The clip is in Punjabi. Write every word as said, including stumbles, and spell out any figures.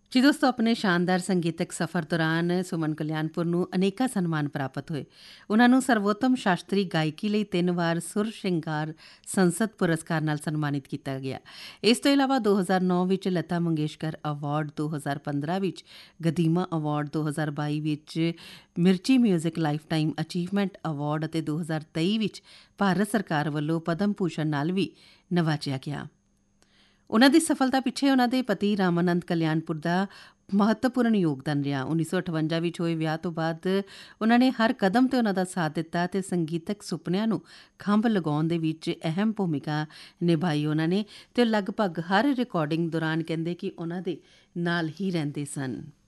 ਜੀ ਦੋਸਤੋ, ਆਪਣੇ ਸ਼ਾਨਦਾਰ ਸੰਗੀਤਕ ਸਫ਼ਰ ਦੌਰਾਨ ਸੁਮਨ ਕਲਿਆਣਪੁਰ ਨੂੰ ਅਨੇਕਾਂ ਸਨਮਾਨ ਪ੍ਰਾਪਤ ਹੋਏ। ਉਹਨਾਂ ਨੂੰ ਸਰਵੋਤਮ ਸ਼ਾਸਤਰੀ ਗਾਇਕੀ ਲਈ ਤਿੰਨ ਵਾਰ ਸੁਰ ਸ਼ਿੰਗਾਰ ਸੰਸਦ ਪੁਰਸਕਾਰ ਨਾਲ ਸਨਮਾਨਿਤ ਕੀਤਾ ਗਿਆ। ਇਸ ਤੋਂ ਇਲਾਵਾ ਦੋ ਹਜ਼ਾਰ ਨੌ ਵਿੱਚ ਲਤਾ ਮੰਗੇਸ਼ਕਰ ਅਵਾਰਡ, ਦੋ ਹਜ਼ਾਰ ਪੰਦਰਾਂ ਵਿੱਚ ਗਦੀਮਾ ਅਵਾਰਡ, ਦੋ ਹਜ਼ਾਰ ਬਾਈ ਵਿੱਚ ਮਿਰਚੀ music life time achievement award ਅਤੇ ਦੋ ਹਜ਼ਾਰ ਤੇਈ ਵਿੱਚ ਭਾਰਤ ਸਰਕਾਰ ਵੱਲੋਂ ਪਦਮ ਭੂਸ਼ਣ ਨਾਲ ਵੀ ਨਵਾਜਿਆ ਗਿਆ। ਉਹਨਾਂ ਦੀ ਸਫਲਤਾ ਪਿੱਛੇ ਉਹਨਾਂ ਦੇ ਪਤੀ ਰਾਮਾਨੰਦ ਕਲਿਆਣਪੁਰ ਦਾ ਮਹੱਤਵਪੂਰਨ ਯੋਗਦਾਨ ਰਿਹਾ। ਉੱਨੀ ਸੌ ਅਠਵੰਜਾ ਵਿੱਚ ਹੋਏ ਵਿਆਹ ਤੋਂ ਬਾਅਦ ਉਹਨਾਂ ਨੇ ਹਰ ਕਦਮ 'ਤੇ ਉਹਨਾਂ ਦਾ ਸਾਥ ਦਿੱਤਾ ਅਤੇ ਸੰਗੀਤਕ ਸੁਪਨਿਆਂ ਨੂੰ ਖੰਭ ਲਗਾਉਣ ਦੇ ਵਿੱਚ ਅਹਿਮ ਭੂਮਿਕਾ ਨਿਭਾਈ ਉਹਨਾਂ ਨੇ, ਅਤੇ ਲਗਭਗ ਹਰ ਰਿਕਾਰਡਿੰਗ ਦੌਰਾਨ ਕਹਿੰਦੇ ਕਿ ਉਹਨਾਂ ਦੇ ਨਾਲ ਹੀ ਰਹਿੰਦੇ ਸਨ।